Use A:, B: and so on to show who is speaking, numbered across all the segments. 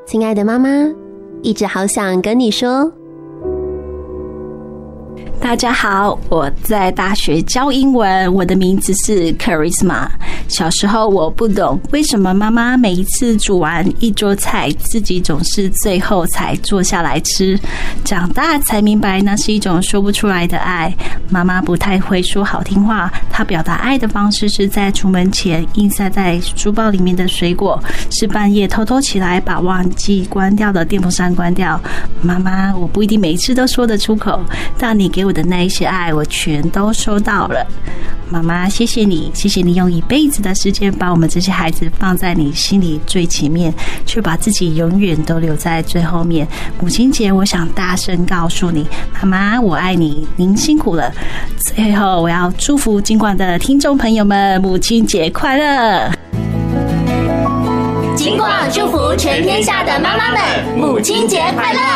A: 亲爱的妈妈，一直好想跟你说。
B: 大家好，我在大学教英文，我的名字是 Charisma。小时候我不懂为什么妈妈每一次煮完一桌菜，自己总是最后才坐下来吃。长大才明白，那是一种说不出来的爱。妈妈不太会说好听话，她表达爱的方式是在出门前硬塞在书包里面的水果，是半夜偷偷起来把忘记关掉的电风扇关掉。妈妈，我不一定每一次都说得出口，但你给我的那一些爱，我全都收到了。妈妈，谢谢你，谢谢你用一辈子的时间把我们这些孩子放在你心里最前面，却把自己永远都留在最后面。母亲节，我想大声告诉你，妈妈，我爱你，您辛苦了。最后，我要祝福金广的听众朋友们，母亲节快乐！
C: 金广祝福全天下的妈妈们，母亲节快乐！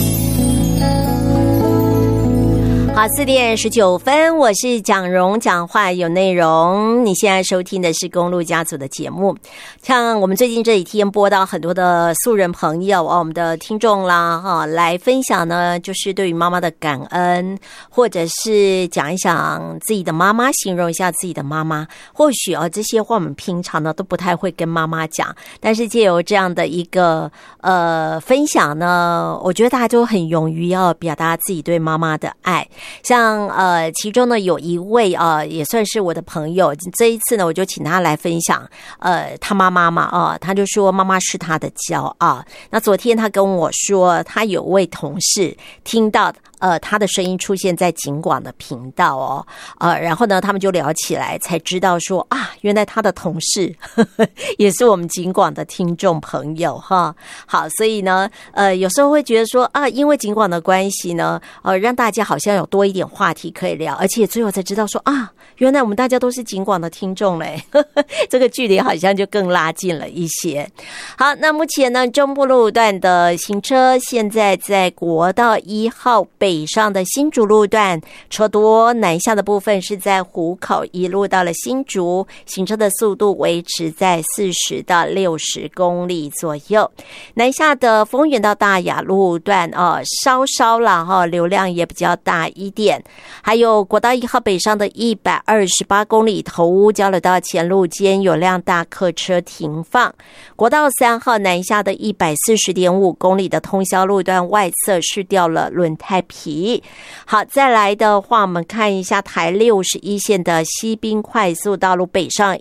D: 好，4点19分，我是蒋蓉，讲话有内容。你现在收听的是公路家族的节目。像我们最近这几天播到很多的素人朋友我们的听众啦来分享呢，就是对于妈妈的感恩，或者是讲一讲自己的妈妈，形容一下自己的妈妈。或许这些话我们平常呢都不太会跟妈妈讲，但是借由这样的一个分享呢，我觉得大家都很勇于要表达自己对妈妈的爱。像其中呢有一位也算是我的朋友，这一次呢我就请他来分享他妈妈嘛他就说妈妈是他的骄傲。那昨天他跟我说，他有位同事听到他的声音出现在警广的频道然后呢他们就聊起来，才知道说原来他的同事也是我们警广的听众朋友好，所以呢有时候会觉得说因为警广的关系呢让大家好像有多一点话题可以聊，而且最后才知道说原来我们大家都是警广的听众嘞这个距离好像就更拉近了一些。好，那目前呢中部路段的行车现在在国道1号北上的新竹路段车多，南下的部分是在湖口一路到了新竹，行车的速度维持在40到60公里左右。南下的丰原到大雅路段稍啦流量也比较大一点。还有国道1号北上的128公里头屋交流道前路间有辆大客车停放。国道3号南下的140.5公里的通霄路段外侧是掉了轮胎皮。好，再来的话我们看一下台61线的西滨快速道路北上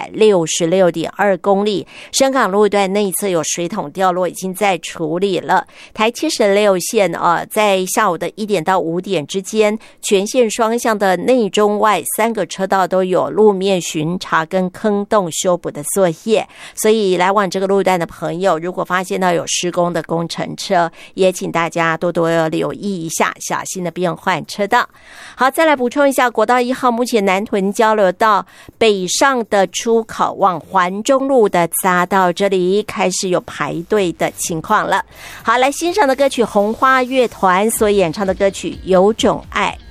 D: 166.2公里，深港路段内侧有水桶掉落，已经在处理了。台76线在下午的1点到5点之间，全线双向的内中外3个车道都有路面巡查跟坑洞修补的作业，所以来往这个路段的朋友，如果发现到有施工的工程车，也请大家多多留意一下，小心的变换车道。好，再来补充一下，国道1号目前南屯交流道北上的出口往环中路的匝道这里开始有排队的情况了。好，来欣赏的歌曲红花乐团所演唱的歌曲有种爱。